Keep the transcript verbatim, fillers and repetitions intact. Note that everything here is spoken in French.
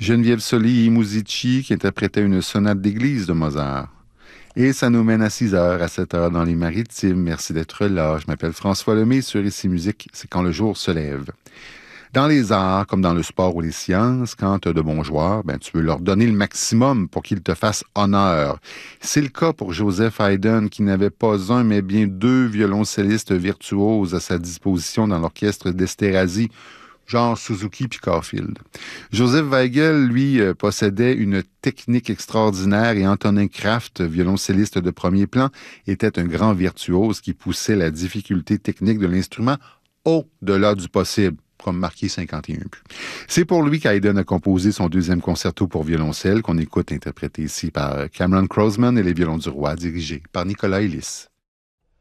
Geneviève Soli-Musici qui interprétait une sonate d'église de Mozart. Et ça nous mène à six heures, à sept heures dans les Maritimes. Merci d'être là. Je m'appelle François Lemay sur Ici Musique, c'est quand le jour se lève. Dans les arts, comme dans le sport ou les sciences, quand tu as de bons joueurs, ben, tu veux leur donner le maximum pour qu'ils te fassent honneur. C'est le cas pour Joseph Haydn, qui n'avait pas un, mais bien deux violoncellistes virtuoses à sa disposition dans l'orchestre d'Esterházy, genre Suzuki puis Caulfield. Joseph Weigel, lui, euh, possédait une technique extraordinaire et Antonin Kraft, violoncelliste de premier plan, était un grand virtuose qui poussait la difficulté technique de l'instrument au-delà du possible, comme marqué cinquante et un buts. C'est pour lui qu'Haydn a composé son deuxième concerto pour violoncelle, qu'on écoute interprété ici par Cameron Crossman et les violons du roi, dirigé par Nicolas Ellis.